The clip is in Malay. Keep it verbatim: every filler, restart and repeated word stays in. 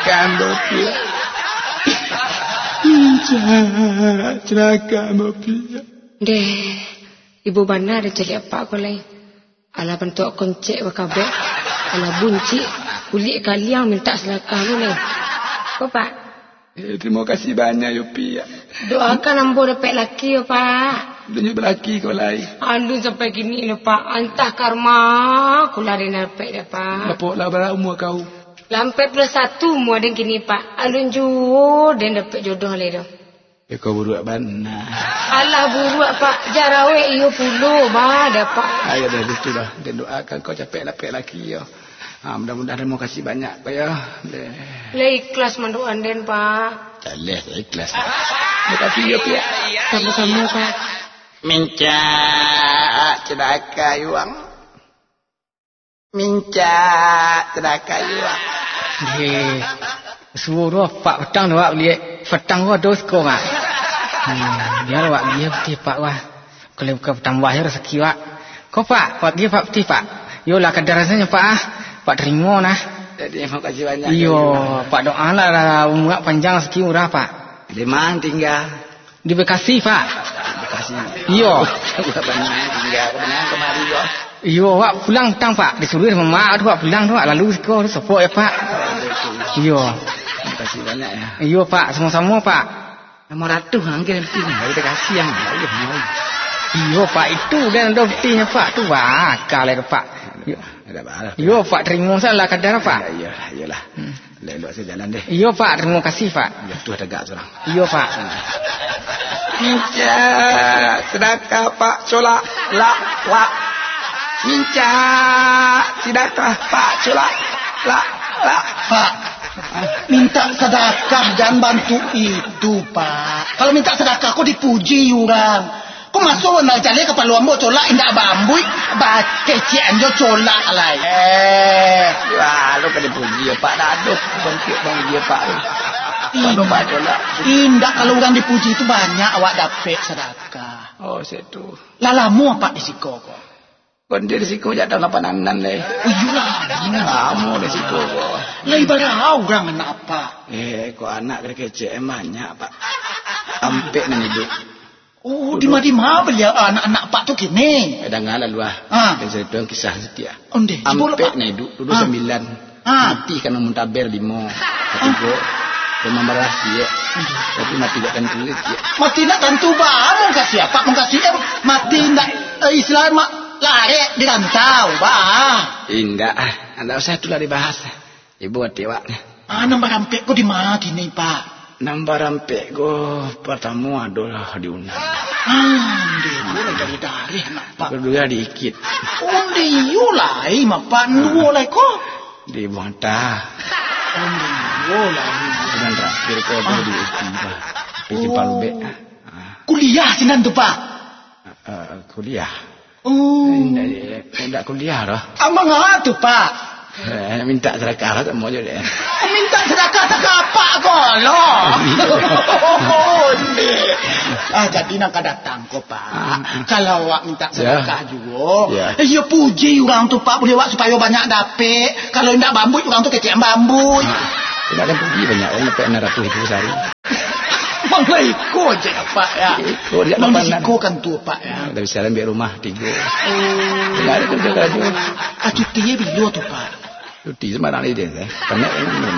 Cerakan mobil. Cerakan mobil. Deh, ibu benar dia cari apa kau lain. Alah bentuk koncek wakabe. Alah bunci kulit kaliang minta selakah lu lain. Kau pak? Eh, terima kasih banyak Yopi. Doakan ambo dapat laki ya pak. Tunjuk berlaki kau lain. Aduh sampai gini lah pak. Antah karma aku lari dapat dah pak. Lepok lah berapa umur kau? Lampai plus satu umur dan kini pak. Alun juo dan dapat jodoh lah dah. Ya kau buruak benar. Alah buruak pak. Jarawe iyo puluh bah dapat. Ayo dah itu dah. Dan doakan kau capek dapat laki ya. Ha, mudah-mudahan terima kasih banyak pak ya. Lah ikhlas manduan den pak. Caleh saya ikhlas. Terima kasih ya pak. Sama-sama pak. Minca cedaka yuang. Minca cedaka yuang. Hei. Suruh pak petang doa dia. Petang gua dos kau ngah. Hmm, dia lah dia putih pak wah. Kalau buka petang wah rezeki wah. Kau pak, pak dia pak putih pak. Yo lah kadar rasanya pak ah. Pak terima nah. Jadi terima kasih banyak. Iyo, pak doa lah umur panjang rezeki murah pak. Di mana tinggal? Di Bekasi pak. Bekasi. Iyo. Udah banyak tinggal kemana kemari yo. Iyo, wak pulang tang pak. Disuruh sama mak tu wak pulang tu wak lalu sekolah tu sopok ya pak. Iyo. Terima kasih banyak ya. Iyo pak, sama-sama pak. Nama ratu angin mesti ni. Kita kasih yang ayuh mau. Iyo pak itu kan ada buktinya pak tu wah kalau tu pak. Ada balas. Iyo pak terima salah kadar pak. Ya iyalah. Hmm. Lelok saya jalan deh. Iyo pak terima kasih pak. Ya tu tegak seorang. Iyo pak. Minca sedekah pak solak la wa. Minca sedekah pak solak la la pak. Minta sedekah dan bantu itu pak. Kalau minta sedekah kau dipuji orang. Kau masuk nak jalan ke palu ambo colak indak bambui baca cian jo colak lah. Eh, wah lu kan dipuji ya pak daduh bentuk bang dia pak. Kalau pak colak. Indak kalau orang dipuji itu banyak awak dapat sedekah. Oh situ. Lalamu apa di siko kau? Kon dia di siko jatuh lapanan le. Iyalah. Kamu di siko kau. Lah ibarat orang anak apa? Eh, kau anak kecil banyak pak. Ampe nan hidup. Oh, di mana beli anak-anak pak tu kini? Ada ngalah luah. Ah. Dan cerita kisah setia. Onde. Ampe nan hidup dulu ah. sembilan. Ah. Mati karena muntaber lima. Ketiga. Rumah merah dia. Tapi mati tak tentu dia. Mati nak tentu bah. Mau kasih apa? Mau kasih eh, mati nak eh, Islam mak lari di rantau bah. Indah. Anda usah itulah dibahas. Ibu hati wak. Ah, nombor rampek kau di mana kini pak? Nambah rampek go pertama adalah di Unan. Ah, dia boleh dari dari nak pak. Kedua diikit. Oh, dia lai mak pak dua lai ko. Di Buanta. Oh, dia lai. Dan terakhir ko ah. di Ukiba. Di Palbe. Kuliah sinan tu pak. Uh, kuliah. Oh. Tidak kuliah dah. Amang apa tu pak? Eh, minta sedekah lah tak mau je dia. Minta sedekah tak apa kau loh. Ah, jadi nak datang kau pak. Kalau awak minta sedekah juga, ya puji orang tu pak boleh awak supaya banyak dapat. Kalau tidak bambu orang tu kecil bambu. Tidak ada puji banyak orang dapat enam ratus ribu sehari. Manglah ikut je pak ya. Ikut dia apa nak? Kan tu pak ya. Dari salam biar rumah tiga. Tidak ada kerja kerja. Ah, cuti bila tu pak? Cuti sembarang ni dia. Banyak